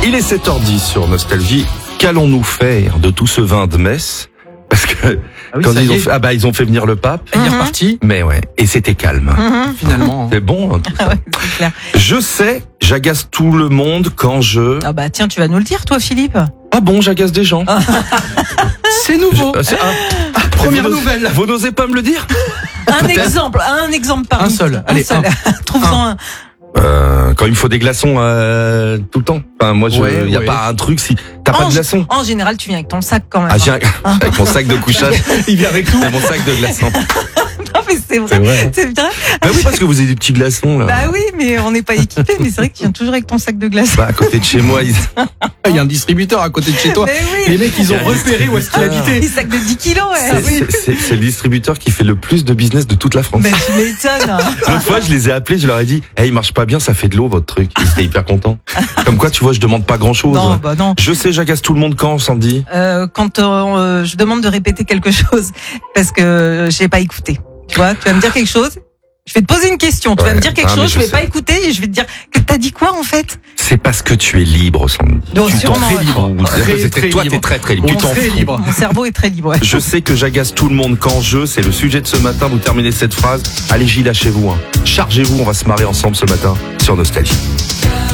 Il est 7h10 sur Nostalgie. Qu'allons-nous faire de tout ce vin de Metz? Parce que quand ils ont fait venir le pape. Il est reparti. Mais ouais, et c'était calme. Finalement. C'est bon. Tout ça. Ouais, c'est clair. Je sais, j'agace tout le monde quand je... Ah bah tiens, tu vas nous le dire, toi, Philippe. Ah bon, j'agace des gens. C'est nouveau. Première Vous n'osez- nouvelle. Vous n'osez pas me le dire? Un exemple par Un seul. Allez, Trouve-en un. Quand il me faut des glaçons tout le temps. Enfin, moi, y a pas un truc si t'as pas de glaçons. En général, tu viens avec ton sac quand même. Ah, j'ai avec mon sac de couchage. Il vient avec tout. Et mon sac de glaçons. Non, mais c'est vrai. C'est vrai. C'est vrai. Bah oui, parce que vous avez des petits glaçons, là. Bah oui, mais on n'est pas équipés. Mais c'est vrai que tu viens toujours avec ton sac de glace. Bah, à côté de chez moi, Il y a un distributeur à côté de chez toi. Mais oui. Les mecs, ils ont repéré où est-ce qu'il Des habitait. sacs de 10 kilos, ouais. c'est le distributeur qui fait le plus de business de toute la France. Mais tu m'étonnes. L'autre fois, je les ai appelés, je leur ai dit, hey, il marche pas bien, ça fait de l'eau, votre truc. Ils étaient hyper contents. Comme quoi, tu vois, je demande pas grand chose. Non, bah non. Je sais, j'agace tout le monde quand, Sandy. Quand je demande de répéter quelque chose parce que j'ai pas écouté. Tu vois, tu vas me dire quelque chose, je vais te poser une question, tu vas me dire quelque chose, je vais pas écouter et je vais te dire que t'as dit quoi en fait? C'est parce que tu es libre, Sandy. Donc, tu t'en sûrement, fais ouais. libre. Toi, t'es très très libre. Tu t'en Très fous. libre. Mon cerveau est très libre. Ouais. Je sais que j'agace tout le monde quand c'est le sujet de ce matin, vous terminez cette phrase. Allez, Gilles, lâchez-vous. Chargez-vous, on va se marrer ensemble ce matin sur Nostalgie.